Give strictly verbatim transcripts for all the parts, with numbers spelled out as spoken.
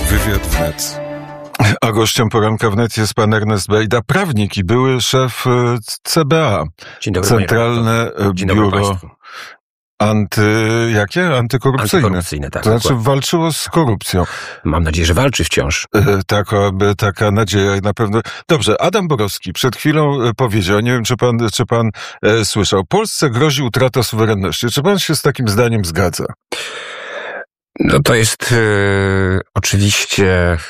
Wywiad wnet. A gościem poranka wnet jest pan Ernest Bejda, prawnik i były szef C B A. Dzień dobry, Centralne Dzień Biuro dobry anty... jakie? Antykorupcyjne. Antykorupcyjne, tak. To znaczy dokładnie. walczyło z korupcją. Mam nadzieję, że walczy wciąż. Taka, taka nadzieja na pewno. Dobrze, Adam Borowski przed chwilą powiedział, nie wiem, czy pan, czy pan e, słyszał, Polsce grozi utrata suwerenności. Czy pan się z takim zdaniem zgadza? No to jest e, oczywiście e,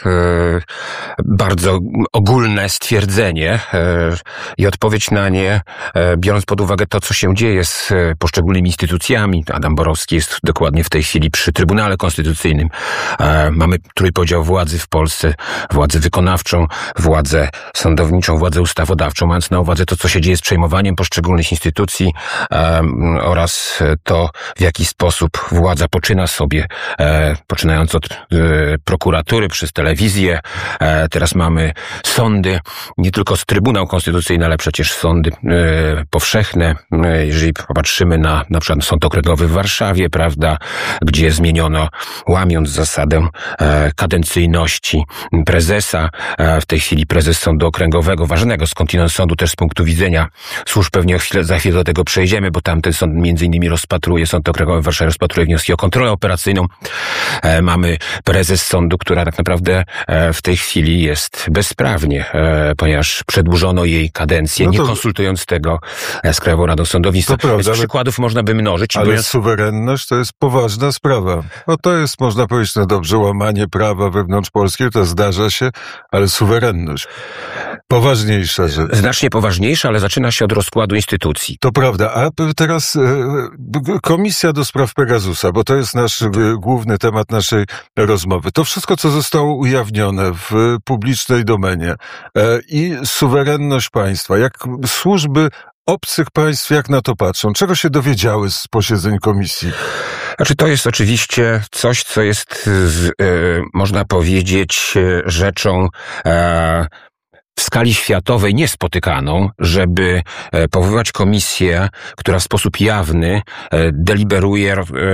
bardzo ogólne stwierdzenie e, i odpowiedź na nie, e, biorąc pod uwagę to, co się dzieje z e, poszczególnymi instytucjami. Adam Borowski jest dokładnie w tej chwili przy Trybunale Konstytucyjnym. E, mamy trójpodział władzy w Polsce, władzę wykonawczą, władzę sądowniczą, władzę ustawodawczą, mając na uwadze to, co się dzieje z przejmowaniem poszczególnych instytucji e, oraz to, w jaki sposób władza poczyna sobie E, poczynając od e, prokuratury, przez telewizję. E, teraz mamy sądy, nie tylko Trybunał Konstytucyjny, ale przecież sądy e, powszechne. E, jeżeli popatrzymy na na przykład Sąd Okręgowy w Warszawie, prawda, gdzie zmieniono, łamiąc zasadę e, kadencyjności prezesa, e, w tej chwili prezes Sądu Okręgowego, ważnego skądinąd sądu też z punktu widzenia służb, pewnie chwilę, za chwilę do tego przejdziemy, bo tamten sąd między innymi rozpatruje, Sąd Okręgowy w Warszawie rozpatruje wnioski o kontrolę operacyjną. E, mamy prezes sądu, która tak naprawdę e, w tej chwili jest bezprawnie, e, ponieważ przedłużono jej kadencję, no to, nie konsultując tego e, z Krajową Radą Sądownictwa. To prawda, Więc przykładów można by mnożyć. Ale biorąc... suwerenność to jest poważna sprawa. No to jest, można powiedzieć, no dobrze, łamanie prawa wewnątrz Polski, to zdarza się, ale suwerenność. Poważniejsza rzecz. Znacznie poważniejsza, ale zaczyna się od rozkładu instytucji. To prawda. A teraz e, Komisja do spraw Pegasusa, bo to jest nasz e, główny temat naszej rozmowy. To wszystko, co zostało ujawnione w publicznej domenie e, i suwerenność państwa, jak służby obcych państw, jak na to patrzą? Czego się dowiedziały z posiedzeń komisji? Znaczy, to jest oczywiście coś, co jest, z, e, można powiedzieć, rzeczą e, w skali światowej niespotykaną, żeby powoływać komisję, która w sposób jawny deliberuje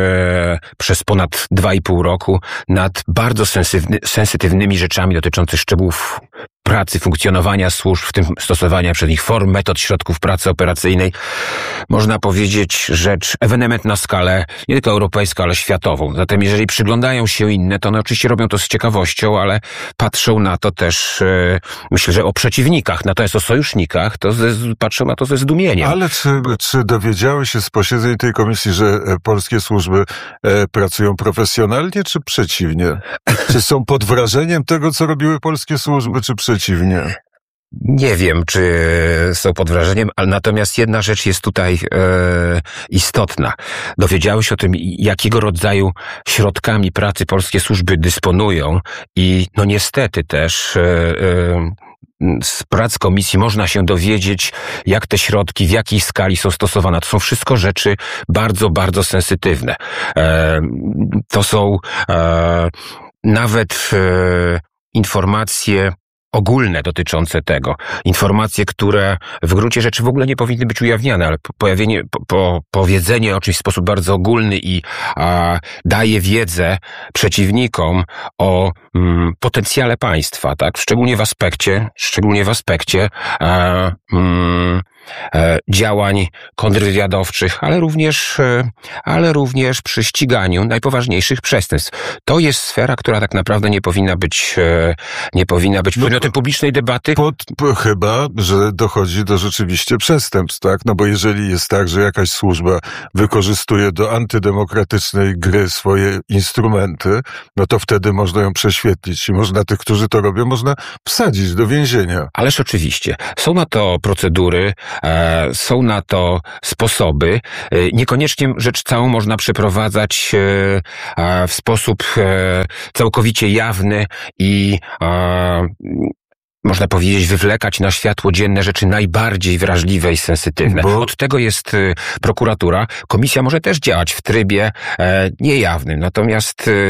przez ponad dwa i pół roku nad bardzo sensytywnymi rzeczami dotyczącymi szczegółów pracy, funkcjonowania służb, w tym stosowania przez nich form, metod, środków pracy operacyjnej. Można powiedzieć rzecz, ewenement na skalę nie tylko europejską, ale światową. Zatem jeżeli przyglądają się inne, to one oczywiście robią to z ciekawością, ale patrzą na to też, e, myślę, że o przeciwnikach, natomiast o sojusznikach, to ze, patrzą na to ze zdumieniem. Ale czy, czy dowiedziały się z posiedzeń tej komisji, że polskie służby e, pracują profesjonalnie, czy przeciwnie? Czy są pod wrażeniem tego, co robiły polskie służby, czy przeciwnie? Przeciwnie. Nie wiem, czy są pod wrażeniem, ale natomiast jedna rzecz jest tutaj e, istotna. Dowiedziały się o tym, jakiego rodzaju środkami pracy polskie służby dysponują i no niestety też e, e, z prac komisji można się dowiedzieć, jak te środki, w jakiej skali są stosowane. To są wszystko rzeczy bardzo, bardzo sensytywne. E, to są e, nawet e, informacje ogólne dotyczące tego. Informacje, które w gruncie rzeczy w ogóle nie powinny być ujawniane, ale pojawienie, po, po, powiedzenie o czymś w sposób bardzo ogólny i a, daje wiedzę przeciwnikom o mm, potencjale państwa, tak? Szczególnie w aspekcie, szczególnie w aspekcie a, mm, e, działań kontrwywiadowczych, ale również, e, ale również przy ściganiu najpoważniejszych przestępstw. To jest sfera, która tak naprawdę nie powinna być, e, nie powinna być przedmiotem publicznej debaty. Pod, po, chyba, że dochodzi do rzeczywiście przestępstw, tak? No bo jeżeli jest tak, że jakaś służba wykorzystuje do antydemokratycznej gry swoje instrumenty, no to wtedy można ją prześwietlić i można tych, którzy to robią, można wsadzić do więzienia. Ależ oczywiście. Są na to procedury, e, są na to sposoby. E, niekoniecznie rzecz całą można przeprowadzać e, w sposób e, całkowicie jawny i e, można powiedzieć, wywlekać na światło dzienne rzeczy najbardziej wrażliwe i sensytywne. Bo... Od tego jest y, prokuratura. Komisja może też działać w trybie e, niejawnym, natomiast y,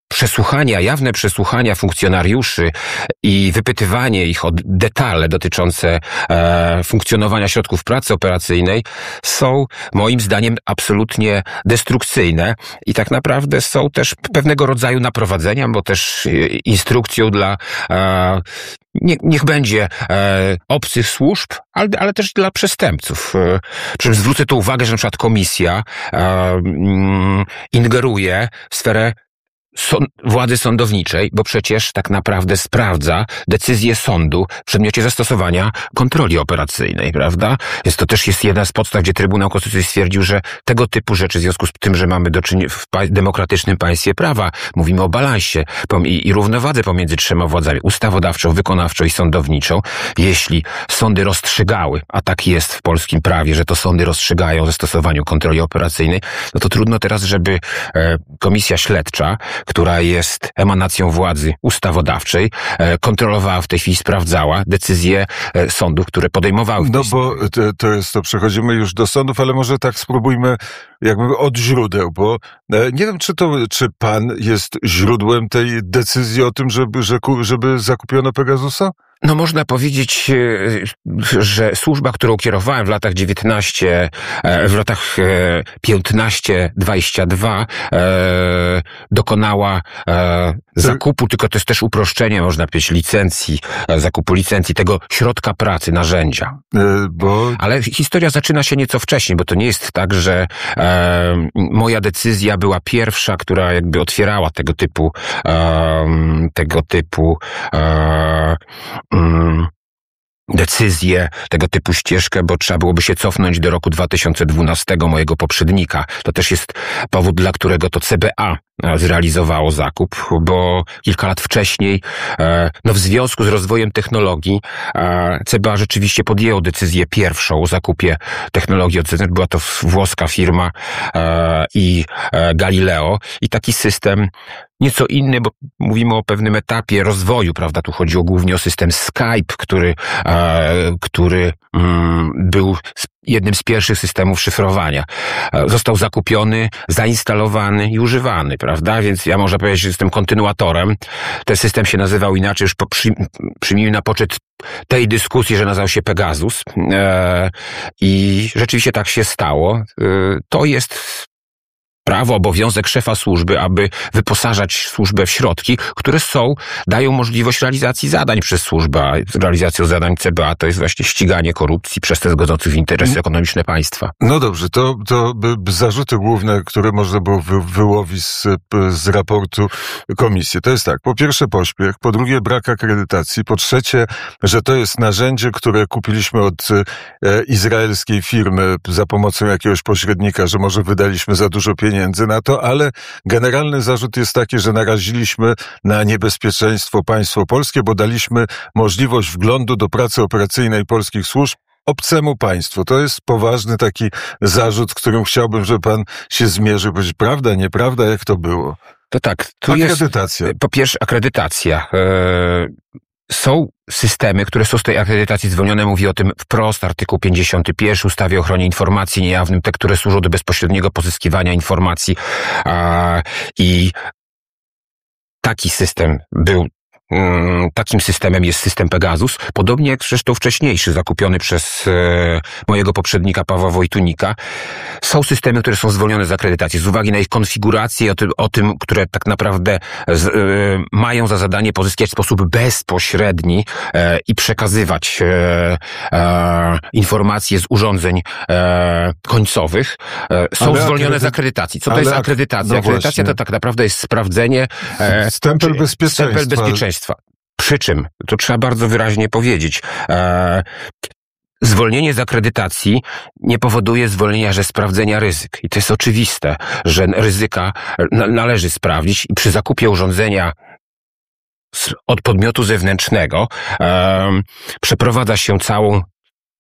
przesłuchania, jawne przesłuchania funkcjonariuszy i wypytywanie ich o detale dotyczące e, funkcjonowania środków pracy operacyjnej są moim zdaniem absolutnie destrukcyjne i tak naprawdę są też pewnego rodzaju naprowadzeniem, bo też instrukcją dla e, nie, niech będzie e, obcych służb, ale, ale też dla przestępców. E, przy czym zwrócę tu uwagę, że na przykład komisja e, mm, ingeruje w sferę Sąd, władzy sądowniczej, bo przecież tak naprawdę sprawdza decyzję sądu w przedmiocie zastosowania kontroli operacyjnej, prawda? Jest to też jest jedna z podstaw, gdzie Trybunał Konstytucyjny stwierdził, że tego typu rzeczy, w związku z tym, że mamy do czynienia w pa- demokratycznym państwie prawa, mówimy o balansie i, i równowadze pomiędzy trzema władzami, ustawodawczą, wykonawczą i sądowniczą. Jeśli sądy rozstrzygały, a tak jest w polskim prawie, że to sądy rozstrzygają o zastosowaniu kontroli operacyjnej, no to trudno teraz, żeby e, komisja śledcza, która jest emanacją władzy ustawodawczej, kontrolowała w tej chwili, sprawdzała decyzje sądów, które podejmowały. No bo to, to jest to, przechodzimy już do sądów, ale może tak spróbujmy jakby od źródeł, bo nie wiem, czy to, czy pan jest źródłem tej decyzji o tym, żeby, żeby zakupiono Pegasusa? No można powiedzieć, że służba, którą kierowałem w latach dziewiętnaście, w latach piętnaście dwadzieścia dwa dokonała zakupu, tylko to jest też uproszczenie, można powiedzieć, licencji, zakupu licencji tego środka pracy, narzędzia. Bo... Ale historia zaczyna się nieco wcześniej, bo to nie jest tak, że e, moja decyzja była pierwsza, która jakby otwierała tego typu e, tego typu e, mm, decyzję, tego typu ścieżkę, bo trzeba byłoby się cofnąć do roku dwa tysiące dwunastego, mojego poprzednika. To też jest powód, dla którego to C B A zrealizowało zakup, bo kilka lat wcześniej, no w związku z rozwojem technologii, C B A rzeczywiście podjęło decyzję pierwszą o zakupie technologii od zewnątrz. Była to włoska firma i Galileo i taki system nieco inny, bo mówimy o pewnym etapie rozwoju, prawda? Tu chodziło głównie o system Skype, który, który był jednym z pierwszych systemów szyfrowania. Został zakupiony, zainstalowany i używany, prawda? Więc ja można powiedzieć, że jestem kontynuatorem. Ten system się nazywał inaczej, już przy, przyjmijmy na poczet tej dyskusji, że nazywał się Pegasus. E, I rzeczywiście tak się stało. E, to jest prawo, obowiązek szefa służby, aby wyposażać służbę w środki, które są, dają możliwość realizacji zadań przez służbę. A realizacją zadań C B A to jest właśnie ściganie korupcji, przestępstw godzących w interesy ekonomiczne państwa. No dobrze, to, to zarzuty główne, które można było wy, wyłowić z, z raportu komisji. To jest tak, po pierwsze pośpiech, po drugie brak akredytacji, po trzecie, że to jest narzędzie, które kupiliśmy od e, izraelskiej firmy za pomocą jakiegoś pośrednika, że może wydaliśmy za dużo pieniędzy na to, ale generalny zarzut jest taki, że naraziliśmy na niebezpieczeństwo państwo polskie, bo daliśmy możliwość wglądu do pracy operacyjnej polskich służb obcemu państwu. To jest poważny taki zarzut, z którym chciałbym, żeby pan się zmierzył. Powiedzieć, prawda, nieprawda, jak to było? To tak. Tu akredytacja. Jest, po pierwsze, akredytacja. Yy... Są systemy, które są z tej akredytacji zwolnione. Mówi o tym wprost artykuł pięćdziesiąty pierwszy ustawy o ochronie informacji niejawnym, te, które służą do bezpośredniego pozyskiwania informacji. A, I taki system był Takim systemem jest system Pegasus, podobnie jak zresztą wcześniejszy, zakupiony przez e, mojego poprzednika Pawła Wojtunika. Są systemy, które są zwolnione z akredytacji z uwagi na ich konfigurację, o tym, o tym które tak naprawdę z, e, mają za zadanie pozyskiwać w sposób bezpośredni e, i przekazywać e, e, informacje z urządzeń e, końcowych. E, są ale zwolnione akredyt... z akredytacji. Co to jest akredytacja? No akredytacja to tak naprawdę jest sprawdzenie... E, stempel czy, bezpieczeństwa. Stempel bezpieczeństwa. Przy czym, to trzeba bardzo wyraźnie powiedzieć, e, zwolnienie z akredytacji nie powoduje zwolnienia ze sprawdzenia ryzyk. I to jest oczywiste, że ryzyka na, należy sprawdzić i przy zakupie urządzenia z, od podmiotu zewnętrznego e, przeprowadza się całą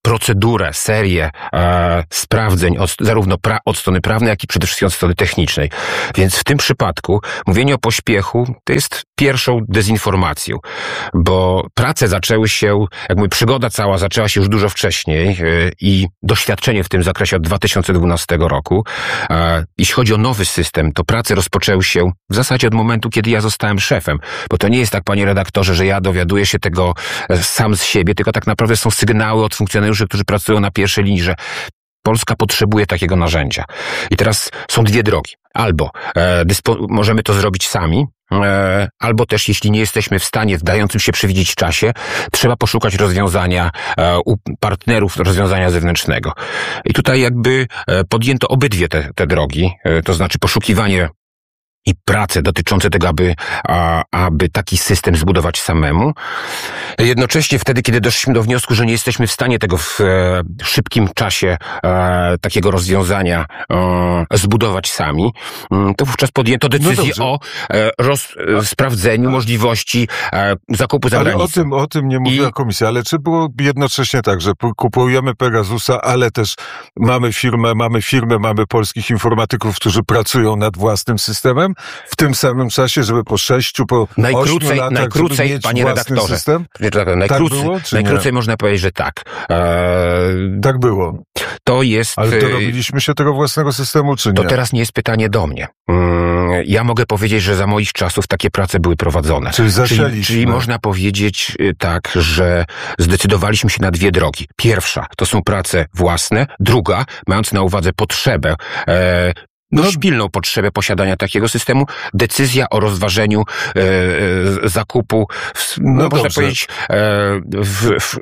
procedurę, serię e, sprawdzeń od, zarówno pra, od strony prawnej, jak i przede wszystkim od strony technicznej. Więc w tym przypadku mówienie o pośpiechu to jest pierwszą dezinformacją, bo prace zaczęły się, jak mówię, przygoda cała zaczęła się już dużo wcześniej e, i doświadczenie w tym zakresie od dwa tysiące dwunastego roku. E, jeśli chodzi o nowy system, to prace rozpoczęły się w zasadzie od momentu, kiedy ja zostałem szefem, bo to nie jest tak, panie redaktorze, że ja dowiaduję się tego sam z siebie, tylko tak naprawdę są sygnały od funkcjonariuszy, którzy pracują na pierwszej linii, że Polska potrzebuje takiego narzędzia. I teraz są dwie drogi. Albo e, dyspo- możemy to zrobić sami, e, albo też, jeśli nie jesteśmy w stanie w dającym się przewidzieć czasie, trzeba poszukać rozwiązania e, u partnerów, rozwiązania zewnętrznego. I tutaj jakby e, podjęto obydwie te, te drogi, e, to znaczy poszukiwanie i prace dotyczące tego, aby, a, aby taki system zbudować samemu. Jednocześnie wtedy, kiedy doszliśmy do wniosku, że nie jesteśmy w stanie tego w e, szybkim czasie e, takiego rozwiązania e, zbudować sami, m, to wówczas podjęto decyzję no o e, roz, e, sprawdzeniu możliwości e, zakupu za granicą. Ale o tym, o tym nie mówiła I... komisja, ale czy było jednocześnie tak, że kupujemy Pegasusa, ale też mamy firmę, mamy firmę, mamy polskich informatyków, którzy pracują nad własnym systemem, w tym samym czasie, żeby po sześciu, po najkrócej, ośmiu latach, najkrócej, mieć panie redaktorze, system? najkrócej, tak było, najkrócej można powiedzieć, że tak. Eee, tak było. To jest... Ale to robiliśmy się tego własnego systemu, czy nie? To teraz nie jest pytanie do mnie. Ja mogę powiedzieć, że za moich czasów takie prace były prowadzone. Czyli zaczęliśmy. Czyli, czyli można powiedzieć tak, że zdecydowaliśmy się na dwie drogi. Pierwsza to są prace własne, druga, mając na uwadze potrzebę e, dość pilną potrzebę posiadania takiego systemu, decyzja o rozważeniu e, e, zakupu, w, no, no można powiedzieć, e, w, w,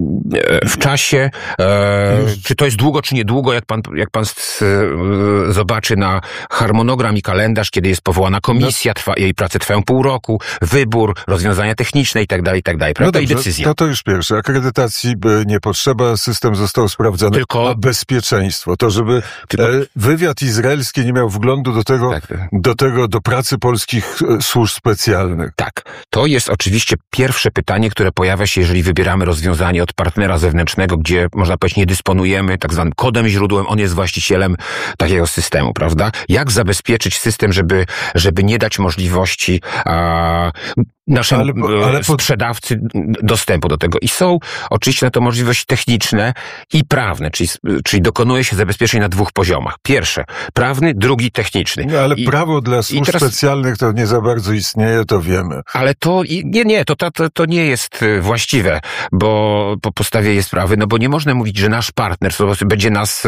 w czasie, e, czy to jest długo, czy niedługo, jak pan, jak pan z, e, zobaczy na harmonogram i kalendarz, kiedy jest powołana komisja, no. trwa, jej prace trwają pół roku, wybór, rozwiązania techniczne i tak dalej, i tak dalej, prawda? No dobrze, i decyzja. To to już pierwsze. Akredytacji nie potrzeba, system został sprawdzony. Tylko... A bezpieczeństwo, to żeby Tylko... wywiad izraelski nie miał wglądu do tego, tak. do tego, do pracy polskich służb specjalnych. Tak. To jest oczywiście pierwsze pytanie, które pojawia się, jeżeli wybieramy rozwiązanie od partnera zewnętrznego, gdzie, można powiedzieć, nie dysponujemy tak zwanym kodem źródłem, on jest właścicielem takiego systemu, prawda? Jak zabezpieczyć system, żeby, żeby nie dać możliwości a, naszemu ale, ale pod... sprzedawcy dostępu do tego. I są oczywiście na to możliwości techniczne i prawne, czyli, czyli dokonuje się zabezpieczeń na dwóch poziomach. Pierwsze, prawny, drugi techniczny. No, ale I, prawo dla służb teraz... specjalnych to nie za bardzo istnieje, to wiemy. Ale to, nie, nie, to, to, to nie jest właściwe, bo po podstawie jest sprawy, no bo nie można mówić, że nasz partner będzie nas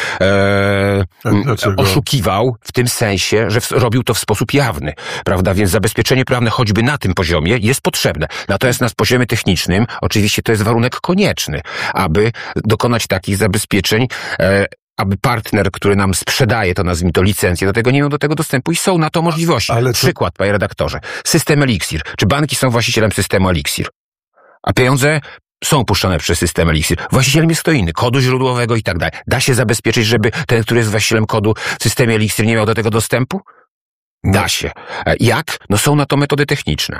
e, oszukiwał w tym sensie, że w, robił to w sposób jawny, prawda? Więc zabezpieczenie prawne choćby na tym poziomie jest potrzebne. Natomiast na poziomie technicznym oczywiście to jest warunek konieczny, aby dokonać takich zabezpieczeń, e, aby partner, który nam sprzedaje, to nazwijmy to licencję, do tego nie miał do tego dostępu i są na to możliwości. Ale to... Przykład, panie redaktorze. System Elixir. Czy banki są właścicielem systemu Elixir? A pieniądze są puszczone przez system Elixir. Właścicielem jest kto inny, kodu źródłowego i tak dalej. Da się zabezpieczyć, żeby ten, który jest właścicielem kodu w systemie Elixir, nie miał do tego dostępu? Da no. się. Jak? No są na to metody techniczne.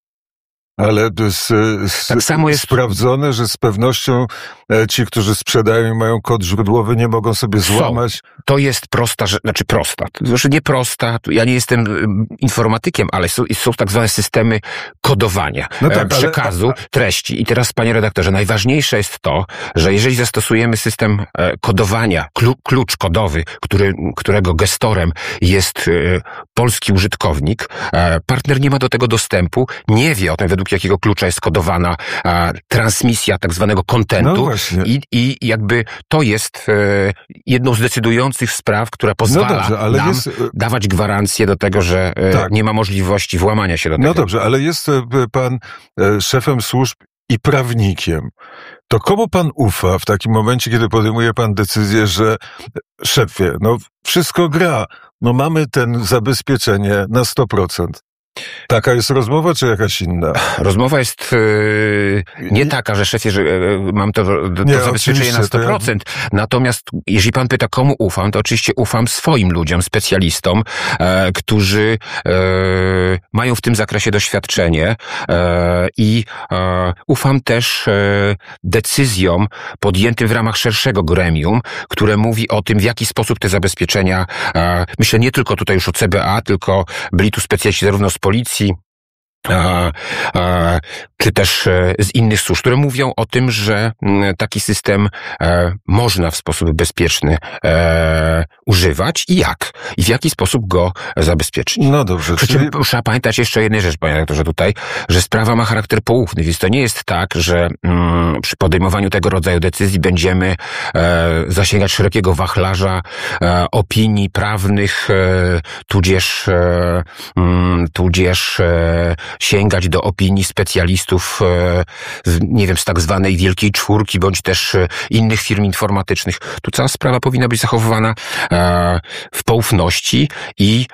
Ale to jest, tak samo jest sprawdzone, że z pewnością ci, którzy sprzedają i mają kod źródłowy, nie mogą sobie złamać. Są. To jest prosta, znaczy prosta, to znaczy nie prosta, ja nie jestem informatykiem, ale są, są tak zwane systemy kodowania no tak, przekazu, ale... treści. I teraz, panie redaktorze, najważniejsze jest to, że jeżeli zastosujemy system kodowania, klucz kodowy, który, którego gestorem jest polski użytkownik, partner nie ma do tego dostępu, nie wie o tym, według jakiego klucza jest kodowana a, transmisja tak zwanego kontentu no i, i jakby to jest e, jedną z decydujących spraw, która pozwala no dobrze, ale nam jest... dawać gwarancję do tego, że e, tak. nie ma możliwości włamania się do tego. No dobrze, ale jest pan e, szefem służb i prawnikiem. To komu pan ufa w takim momencie, kiedy podejmuje pan decyzję, że szefie, no wszystko gra, no mamy ten zabezpieczenie na sto procent. Taka jest rozmowa, czy jakaś inna? Rozmowa jest yy, nie taka, że szefie, że yy, mam to, to nie, zabezpieczenie na sto procent. Ja... Natomiast jeśli pan pyta, komu ufam, to oczywiście ufam swoim ludziom, specjalistom, e, którzy e, mają w tym zakresie doświadczenie e, i e, ufam też e, decyzjom podjętym w ramach szerszego gremium, które mówi o tym, w jaki sposób te zabezpieczenia, e, myślę nie tylko tutaj już o C B A, tylko byli tu specjaliści zarówno z policji, A, a, czy też z innych służb, które mówią o tym, że taki system e, można w sposób bezpieczny e, używać i jak? I w jaki sposób go zabezpieczyć? No dobrze. Przy czym trzeba pamiętać jeszcze jednej rzecz, panie redaktorze, tutaj, że sprawa ma charakter poufny, więc to nie jest tak, że mm, przy podejmowaniu tego rodzaju decyzji będziemy e, zasięgać szerokiego wachlarza e, opinii prawnych, e, tudzież, e, mm, tudzież e, sięgać do opinii specjalistów, nie wiem, z tak zwanej Wielkiej Czwórki, bądź też innych firm informatycznych. Tu cała sprawa powinna być zachowywana w poufności i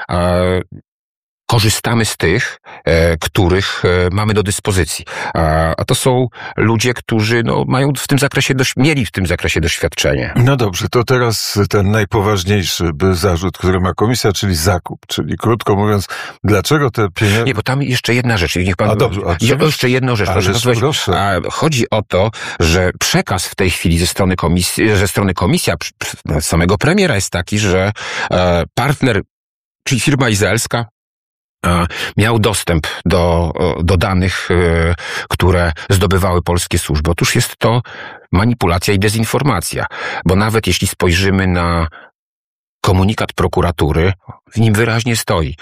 korzystamy z tych, e, których e, mamy do dyspozycji. A, a to są ludzie, którzy no, mają w tym zakresie, dość, mieli w tym zakresie doświadczenie. No dobrze, to teraz ten najpoważniejszy zarzut, który ma komisja, czyli zakup. Czyli krótko mówiąc, dlaczego te pieniądze... Nie, bo tam jeszcze jedna rzecz. Niech pan... A dobrze, a jeszcze jedną rzecz. Proszę, proszę. A, chodzi o to, że przekaz w tej chwili ze strony komisji, ze strony komisja, samego premiera jest taki, że e, partner, czyli firma izraelska, miał dostęp do, do danych, które zdobywały polskie służby. Otóż jest to manipulacja i dezinformacja, bo nawet jeśli spojrzymy na komunikat prokuratury, w nim wyraźnie stoi,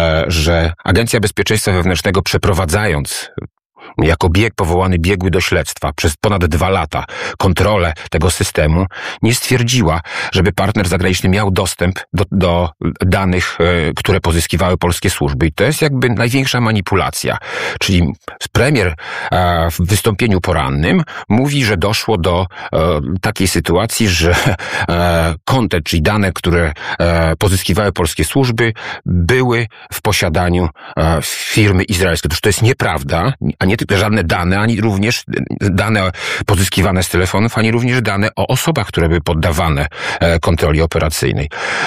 że Agencja Bezpieczeństwa Wewnętrznego, przeprowadzając jako bieg powołany biegły do śledztwa przez ponad dwa lata kontrolę tego systemu, nie stwierdziła, żeby partner zagraniczny miał dostęp do, do danych, które pozyskiwały polskie służby. I to jest jakby największa manipulacja. Czyli premier w wystąpieniu porannym mówi, że doszło do takiej sytuacji, że content, czyli dane, które pozyskiwały polskie służby, były w posiadaniu firmy izraelskiej. Otóż to jest nieprawda, a nie tylko żadne dane, ani również dane pozyskiwane z telefonów, ani również dane o osobach, które były poddawane kontroli operacyjnej.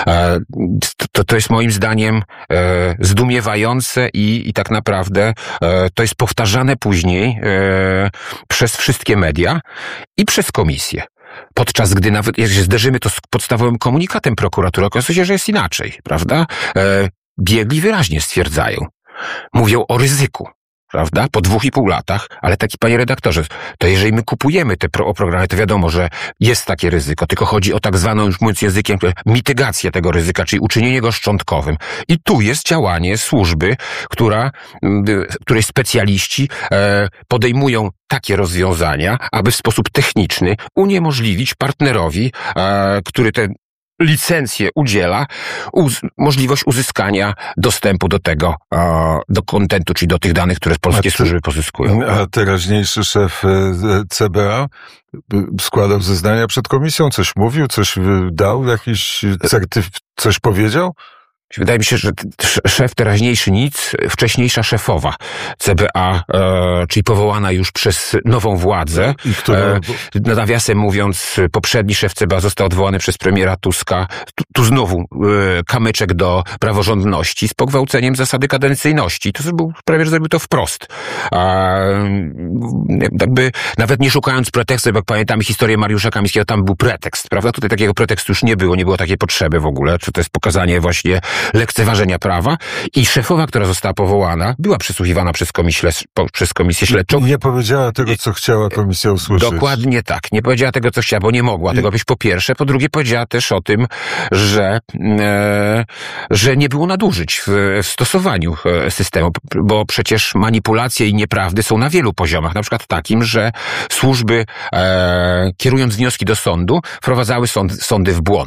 To, to jest moim zdaniem zdumiewające i, i tak naprawdę to jest powtarzane później przez wszystkie media i przez komisję. Podczas gdy nawet, jak się zderzymy to z podstawowym komunikatem prokuratury, okazuje się, że jest inaczej, prawda? Biegli wyraźnie stwierdzają, mówią o ryzyku. Prawda? Po dwóch i pół latach, ale taki, panie redaktorze, to jeżeli my kupujemy te pro- programy, to wiadomo, że jest takie ryzyko, tylko chodzi o tak zwaną, już mówiąc językiem, mitygację tego ryzyka, czyli uczynienie go szczątkowym. I tu jest działanie służby, która, której specjaliści e, podejmują takie rozwiązania, aby w sposób techniczny uniemożliwić partnerowi, e, który te licencję udziela, uz- możliwość uzyskania dostępu do tego, e, do kontentu, czyli do tych danych, które polskie ty, służby pozyskują. A teraźniejszy szef C B A składał zeznania przed komisją, coś mówił, coś dał, jakiś certyfikat, coś powiedział? Wydaje mi się, że szef teraźniejszy nic, wcześniejsza szefowa C B A, e, czyli powołana już przez nową władzę. I która... e, nawiasem mówiąc, poprzedni szef C B A został odwołany przez premiera Tuska. Tu, tu znowu e, kamyczek do praworządności z pogwałceniem zasady kadencyjności. To był, premier zrobił to wprost. E, jakby, nawet nie szukając pretekstu, jak pamiętamy historię Mariusza Kamińskiego, tam był pretekst, prawda? Tutaj takiego pretekstu już nie było, nie było takiej potrzeby w ogóle. Czy to jest pokazanie właśnie lekceważenia prawa i szefowa, która została powołana, była przesłuchiwana przez komisję, przez komisję śledczą. Nie powiedziała tego, co chciała komisja usłyszeć. Dokładnie tak. Nie powiedziała tego, co chciała, bo nie mogła I... tego być po pierwsze. Po drugie powiedziała też o tym, że, e, że nie było nadużyć w, w stosowaniu systemu, bo przecież manipulacje i nieprawdy są na wielu poziomach. Na przykład takim, że służby, e, kierując wnioski do sądu, wprowadzały sąd, sądy w błąd.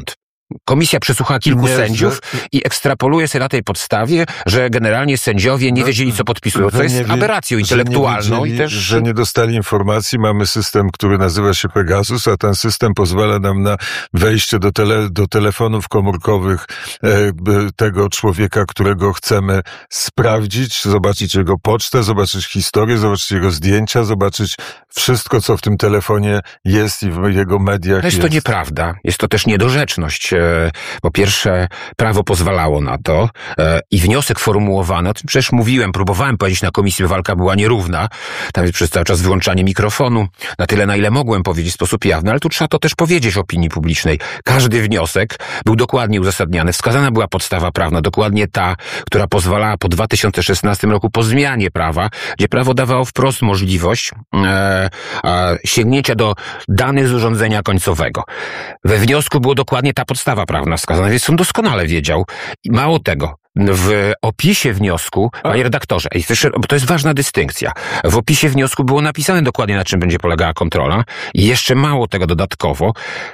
Komisja przesłuchała kilku nie, sędziów że... i ekstrapoluje sobie na tej podstawie, że generalnie sędziowie nie wiedzieli, co podpisują. To jest wie... aberracją intelektualną. Że nie, i też... że nie dostali informacji. Mamy system, który nazywa się Pegasus, a ten system pozwala nam na wejście do, tele, do telefonów komórkowych e, tego człowieka, którego chcemy sprawdzić, zobaczyć jego pocztę, zobaczyć historię, zobaczyć jego zdjęcia, zobaczyć wszystko, co w tym telefonie jest i w jego mediach jest. jest To nieprawda. Jest to też niedorzeczność. Po pierwsze, prawo pozwalało na to i wniosek formułowany, o tym przecież mówiłem, próbowałem powiedzieć na komisji, by walka była nierówna. Tam jest przez cały czas wyłączanie mikrofonu, na tyle, na ile mogłem powiedzieć w sposób jawny, ale tu trzeba to też powiedzieć opinii publicznej. Każdy wniosek był dokładnie uzasadniany. Wskazana była podstawa prawna, dokładnie ta, która pozwalała po dwa tysiące szesnastym roku, po zmianie prawa, gdzie prawo dawało wprost możliwość e, e, sięgnięcia do danych z urządzenia końcowego. We wniosku było dokładnie ta podstawa prawna wskazana, więc on doskonale wiedział. I mało tego, w opisie wniosku, panie redaktorze, bo to jest ważna dystynkcja, w opisie wniosku było napisane dokładnie, na czym będzie polegała kontrola i jeszcze mało tego dodatkowo,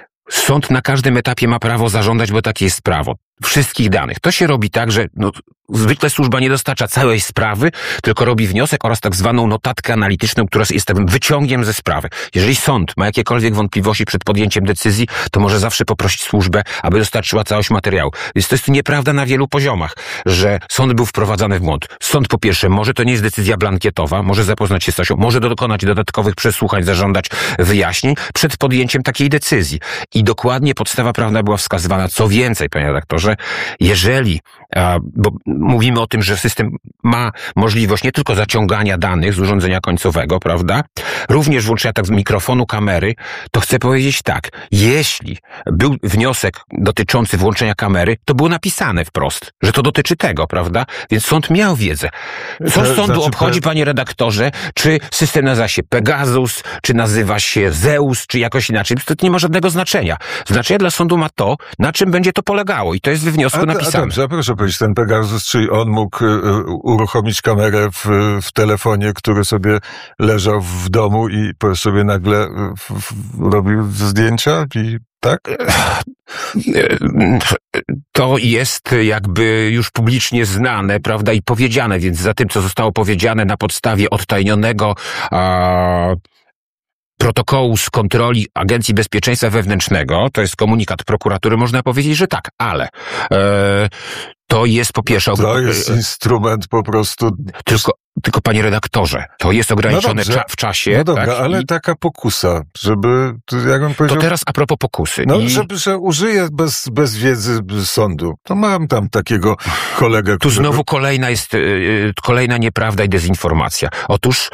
sąd na każdym etapie ma prawo zażądać, bo takie jest prawo, wszystkich danych. To się robi tak, że no, zwykle służba nie dostarcza całej sprawy, tylko robi wniosek oraz tak zwaną notatkę analityczną, która jest takim wyciągiem ze sprawy. Jeżeli sąd ma jakiekolwiek wątpliwości przed podjęciem decyzji, to może zawsze poprosić służbę, aby dostarczyła całość materiału. Więc to jest nieprawda na wielu poziomach, że sąd był wprowadzany w błąd. Sąd po pierwsze, może to nie jest decyzja blankietowa, może zapoznać się z Stasią, może dokonać dodatkowych przesłuchań, zażądać wyjaśnień przed podjęciem takiej decyzji. I dokładnie podstawa prawna była wskazywana. Co więcej, panie redaktorze, jeżeli, bo mówimy o tym, że system ma możliwość nie tylko zaciągania danych z urządzenia końcowego, prawda, również włączenia tak z mikrofonu, kamery, to chcę powiedzieć tak, jeśli był wniosek dotyczący włączenia kamery, to było napisane wprost, że to dotyczy tego, prawda, więc sąd miał wiedzę. Co z sądu obchodzi, panie redaktorze, czy system nazywa się Pegasus, czy nazywa się Zeus, czy jakoś inaczej, to nie ma żadnego znaczenia. Znaczenie dla sądu ma to, na czym będzie to polegało i to jest we wniosku a, napisane. A dobrze, a proszę powiedzieć, ten Pegasus, czyli on mógł uruchomić kamerę w, w telefonie, który sobie leżał w domu i sobie nagle w, w, robił zdjęcia i tak? To jest jakby już publicznie znane, prawda, i powiedziane, więc za tym, co zostało powiedziane na podstawie odtajnionego a, protokołu z kontroli Agencji Bezpieczeństwa Wewnętrznego, to jest komunikat prokuratury, można powiedzieć, że tak, ale e, to jest po pierwsze... To jest instrument po prostu... Tylko, tylko panie redaktorze, to jest ograniczone no cza- w czasie. No dobra, tak, ale i... taka pokusa, żeby, jak bym powiedział... To teraz a propos pokusy. No, I... żeby, że użyję bez, bez wiedzy sądu. To mam tam takiego kolegę, Tu którego... znowu kolejna jest, yy, kolejna nieprawda i dezinformacja. Otóż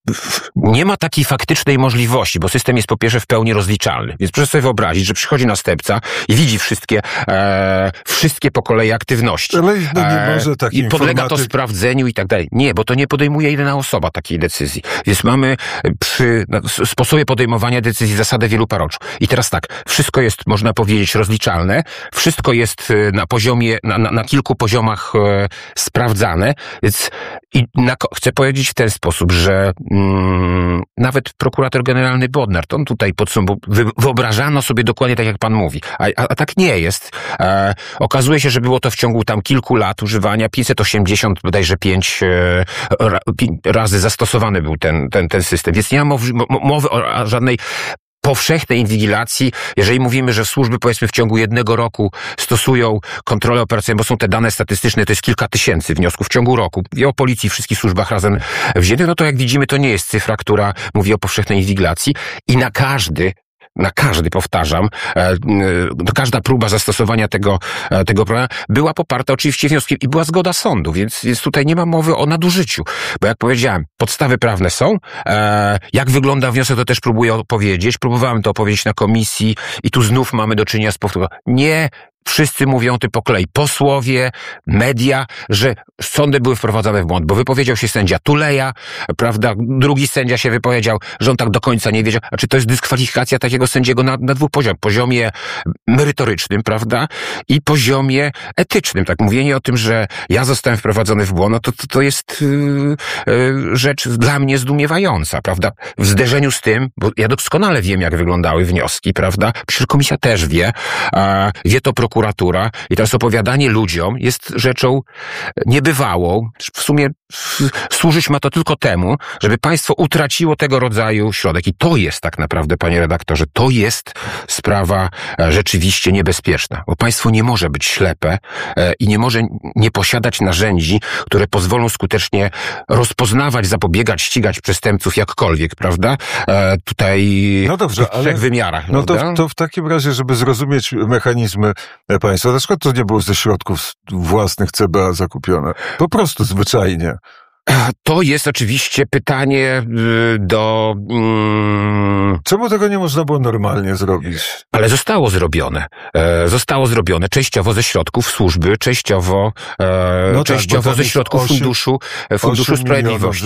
nie ma takiej faktycznej możliwości, bo system jest po pierwsze w pełni rozliczalny. Więc proszę sobie wyobrazić, że przychodzi następca i widzi wszystkie, e, wszystkie po kolei aktywności. Ale no nie może taki I podlega informatyk... to sprawdzeniu i tak dalej. Nie, bo to nie podejmuje jedna osoba takiej decyzji. Więc mamy przy sposobie podejmowania decyzji zasadę wielu paroczu. I teraz tak, wszystko jest, można powiedzieć, rozliczalne. Wszystko jest na poziomie, na, na, na kilku poziomach e, sprawdzane. Więc i na, chcę powiedzieć w ten sposób, że Mm, nawet prokurator generalny Bodnar, to on tutaj podsumował, wyobrażano sobie dokładnie tak, jak pan mówi, a, a, a tak nie jest. E, okazuje się, że było to w ciągu tam kilku lat używania, pięćset osiemdziesiąt bodajże pięć e, ra, razy zastosowany był ten, ten, ten system, więc nie ma mowy, mowy o żadnej powszechnej inwigilacji, jeżeli mówimy, że służby powiedzmy w ciągu jednego roku stosują kontrolę operacyjną, bo są te dane statystyczne, to jest kilka tysięcy wniosków w ciągu roku. Mówię o policji, wszystkich służbach razem wziętych, no to jak widzimy, to nie jest cyfra, która mówi o powszechnej inwigilacji i na każdy Na każdy, powtarzam, e, każda próba zastosowania tego, e, tego programu była poparta oczywiście wnioskiem i była zgoda sądu, więc, więc tutaj nie ma mowy o nadużyciu. Bo jak powiedziałem, podstawy prawne są. E, jak wygląda wniosek, to też próbuję opowiedzieć. Próbowałem to opowiedzieć na komisji i tu znów mamy do czynienia z powtórką. Nie wszyscy mówią ty po kolei, posłowie, media, że sądy były wprowadzane w błąd, bo wypowiedział się sędzia Tuleja, prawda, drugi sędzia się wypowiedział, że on tak do końca nie wiedział, a czy to jest dyskwalifikacja takiego sędziego na, na dwóch poziomach, poziomie merytorycznym, prawda, i poziomie etycznym, tak, mówienie o tym, że ja zostałem wprowadzony w błąd, no to, to, to jest yy, yy, rzecz dla mnie zdumiewająca, prawda, w zderzeniu z tym, bo ja doskonale wiem, jak wyglądały wnioski, prawda, przecież komisja też wie, a wie to prokurator, prokuratura i teraz opowiadanie ludziom jest rzeczą niebywałą. W sumie służyć ma to tylko temu, żeby państwo utraciło tego rodzaju środek. I to jest tak naprawdę, panie redaktorze, to jest sprawa rzeczywiście niebezpieczna, bo państwo nie może być ślepe i nie może nie posiadać narzędzi, które pozwolą skutecznie rozpoznawać, zapobiegać, ścigać przestępców jakkolwiek, prawda? Tutaj no dobrze, w trzech ale, wymiarach. No to, to w takim razie, żeby zrozumieć mechanizmy państwa, dlaczego to nie było ze środków własnych C B A zakupione? Po prostu zwyczajnie. To jest oczywiście pytanie do... Mm, Czemu tego nie można było normalnie zrobić? Ale zostało zrobione. E, zostało zrobione częściowo ze środków służby, częściowo, e, no częściowo tak, ze środków osiem, funduszu, funduszu sprawiedliwości.